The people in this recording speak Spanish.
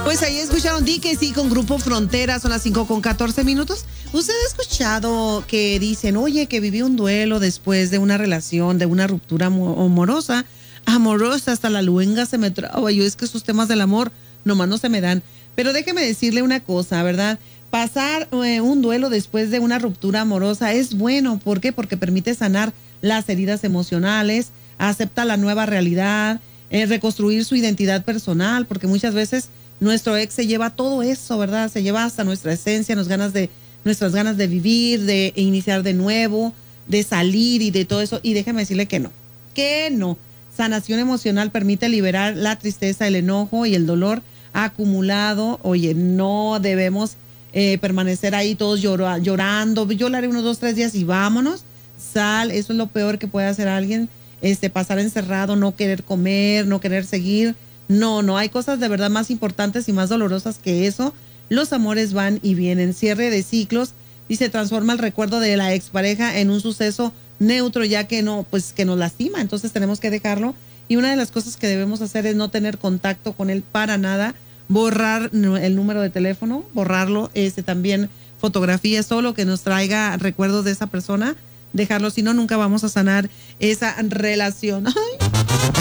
Pues ahí escucharon DKC con Grupo Frontera, son las 5:14. ¿Usted ha escuchado que dicen, oye, que viví un duelo después de una relación, de una ruptura amorosa? Amorosa, hasta la luenga se me traba. Yo es que esos temas del amor nomás no se me dan. Pero déjeme decirle una cosa, ¿verdad? Pasar un duelo después de una ruptura amorosa es bueno. ¿Por qué? Porque permite sanar las heridas emocionales, acepta la nueva realidad, reconstruir su identidad personal, porque muchas veces nuestro ex se lleva todo eso, ¿verdad? Se lleva hasta nuestra esencia, nuestras ganas de vivir, de iniciar de nuevo, de salir y de todo eso. Y déjeme decirle que no, que no. Sanación emocional permite liberar la tristeza, el enojo y el dolor acumulado. Oye, no debemos permanecer ahí todos llorando. Yo lo haré unos 2, 3 días y vámonos. Sal, eso es lo peor que puede hacer alguien, pasar encerrado, no querer comer, no querer seguir. No, hay cosas de verdad más importantes y más dolorosas que eso. Los amores van y vienen. Cierre de ciclos y se transforma el recuerdo de la expareja en un suceso neutro, ya que no, pues que nos lastima. Entonces tenemos que dejarlo. Y una de las cosas que debemos hacer es no tener contacto con él para nada, borrar el número de teléfono, borrarlo, también fotografías, todo lo que nos traiga recuerdos de esa persona, dejarlo, si no, nunca vamos a sanar esa relación. Ay.